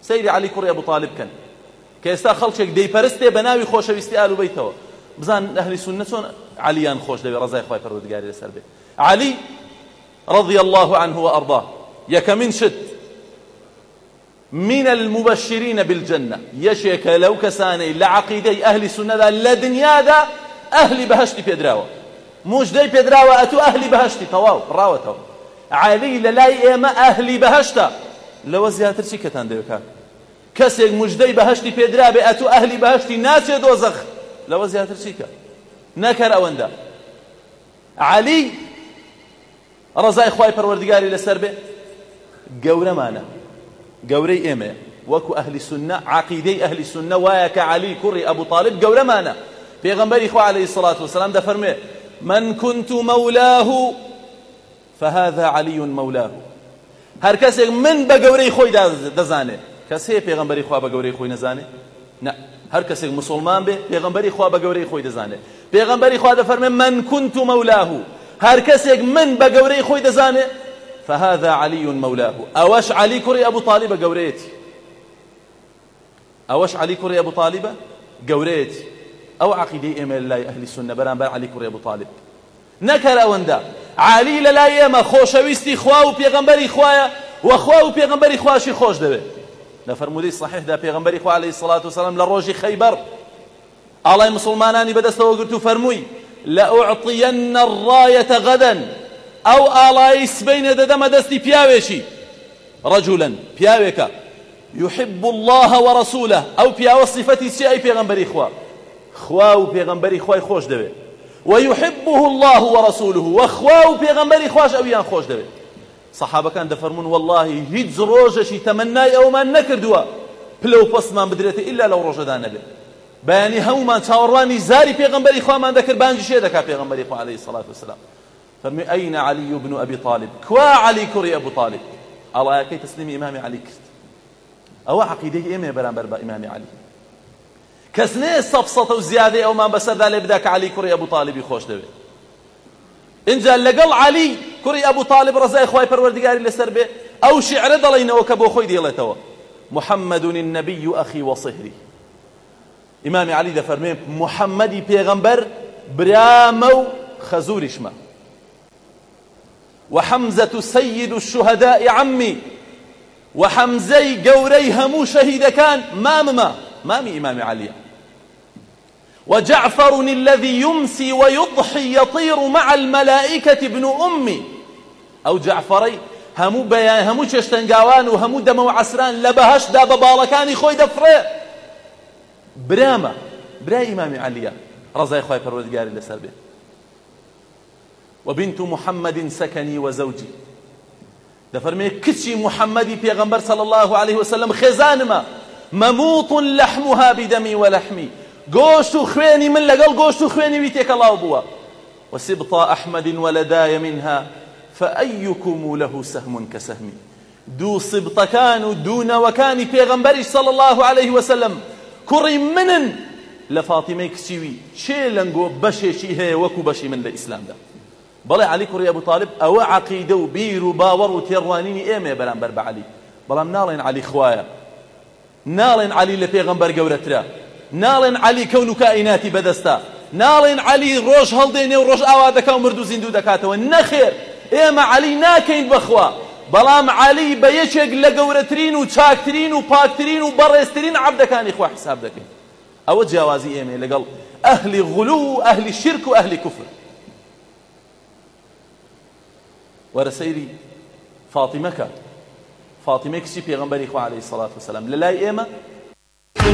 سەیری عەلی کوڕی ئەبوو طالب کەن کە ئێستا خەڵکێک دەیپەرستێ بە ناوی خۆشەویستی ئال بەیتەوە. بزان ئەهلی سونە چۆن عەلیان خۆش دەوێت ڕەزای خوای پەروەردگاری لەسەر بێ. عەلی رضي الله عنه وأرضاه يكمن شت من المبشرين بالجنة يشيك لو كساني لعقيدي أهل سنة لدنيا دا أهل بهشتي بيدراوة موش دي بيدراوة أتو أهل بهشتي تواو راوتو علي للاي إيما أهل بهشتا لو زيادة شكتان ديوكا كسيك مجدي بهشتي بيدراوة أتو أهل بهشتي ناسي دوزخ لو زيادة شكا نكر أوندا علي ڕزای خوای پەروەردگاری لەسەر بێ گەورەمانە گەورەی ئێمە وەکو ئەهلی سونە عەقیدەی ئەهلی سونە وایە کە عەلی کوڕی ئەبوو طالب گەورەمانە. پێغەمبەری خوا عەلەیهی سەڵات وسەلام دەفەرمێ من كنت مولاه فهذا علي مولاه. هەر کەسێک من بە گەورەی خۆی دەزانێ. کەس هەیە پێغەمبەری خوا بە گەورەی خۆی نەزانێ؟ نە، هەر کەسێک مسلمان بێ پێغەمبەری خوا بە گەورەی خۆی دەزانێ. پێغەمبەری خوا دەفەرمێ من كنت مولاه، هر کەسێک من بە گەورەی خۆی دەزانێ فهذا علي مولاه. ئەوەش عەلی کوڕی ئەبوو طالبە گەورەیەتی، ئەوەش عەلی کوڕی ئەبوو طالبە گەورەیەتی. ئەو عەقیدەی ئێمە لەلای ئەهلی سونە بەرامبەر عەلی کوڕی ئەبوو طالب نەکەر ئەوەندە. عەلی لەلای ئێمە خۆشەویستی خوا و پێغەمبەری خوایە و خوا و پێغەمبەری خواشی خۆش دەوێت. لە فەرموودەی صحیحدا پێغەمبەری خوا عەلەیهی سەڵات وسەلام لە ڕۆژی خەیبەر ئاڵای مسلمانانی بەدەستەوە گرت و فەرمووی لأعطين الراية غدا أو آلاي سبين ددم دستي بياوشي رجلا بياوكا يحب الله ورسوله أو بياو صفتي سيئي بيغنبري خوا بيغنبري خواي خوش دوي ويحبه الله ورسوله وخوا بيغنبري خواش أويان خوش دوي. صحابة كان دفرمون والله هيج روجشي تمناي أو ما نكردوا بلو بصمان بدريتي إلا لو روجدان به بەیانی هەمومان چاوەڕوانی زاری پێغەمبەری خوامان دەکرد بانگی شێ دەکا پێغەمبەری خوا عەلەیهی سەڵات وسەلام. فەرمووی ئەینە عەلی بن ئەبی طالب، کوا عەلی کوڕی ئەبوو طالب؟ ئاڵایەکەی تەسلیمی ئیمامی عەلی کرد. ئەوە عەقیدەی ئێمەیە بەرامبەر بە ئیمامی عەلی. کەس نێ سەفسەتە و زیادەی ئەومان بەسەردا لێ بدا کە عەلی کوڕی ئەبوو طالبی خۆش دەوێت. اینجا لەگەڵ عەلی کوڕی ئەبوو طالب ڕزای خوای پەروەردگاری لەسەر بێ ئەو شیعرە دەڵێنەوە کە بۆ خۆی دێڵێتەوە محەممەد النەبی ئەخی وەصهری. إمام علي دفرمي محمدي بيغمبر برامو خزورشما وحمزة سيد الشهداء عمي وحمزي قوري همو شهيد كان مامي إمام علي وجعفر الذي يمسي ويضحي يطير مع الملائكة ابن أمي أو جعفري همو بيان همو ششتنقاوان وهمو دمو عسران لبهش داب بالكاني خوي دفره برای إمام علي رضای خوای پەروەردگاری لەسەر بێ. وبنت محمد سكني وزوجي دەفەرمێ کچی محەممەدی پێغەمبەر صلى الله عليه وسلم خێزانمە مەموط لحمها بدمي ولحمي گۆشت و خوێنی من لەگەڵ گۆشت و خوێنی وی تێکەڵاو بووە. وسبط أحمد ولداي منها فأيكم له سهم كسهمي. دوو سبطەکان و دوو نەوەکانی پێغەمبەریش صلى الله عليه وسلم کوڕی منن لە فاتیمەی کچیوی چێ لەنگۆ بەشێکی هەیە وەکو بەشی من لە ئیسلامدا. بەڵێ عەلی کوڕی ئەبوو طالب ئەوە عەقیدە و بیر و باوەڕ و تێڕوانینی ئێمەیە بەرامبەر بە عەلی. بەڵام ناڵێن عەلی خوایە، ناڵێن عەلی لە پێغەمبەر گەورەترە، ناڵێن عەلی کەون و کائیناتی بەدەستە، ناڵێن عەلی ڕۆژ هەڵدێنێ و ڕۆژ ئاوا دەکا و مرد و زیندوو دەکاتەوە. نەخێر، ئێمە عەلی ناکەین بەخوا، بەڵام عەلی بە یەکێک لە گەورەترین و چاکترین و پاکترین و بەڕێزترین عەبدەکانی خوا حساب دەکەین. ئەوە جیاوازی ئێمە لەگەڵ ئەهلی غولو و ئەهلی شرک و ئەهلی کوفر. وەرە سەیری فاتیمەکە، فاتیمەی کچی پێغەمبەری خوا عەلەیهی سەڵات وسەلام لەلای ئێمە